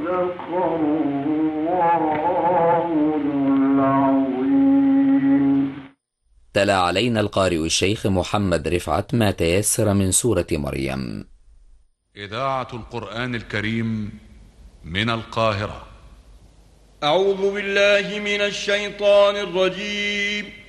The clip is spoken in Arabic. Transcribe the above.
تلا علينا القارئ الشيخ محمد رفعت ما تيسر من سورة مريم. إذاعة القرآن الكريم من القاهرة. أعوذ بالله من الشيطان الرجيم.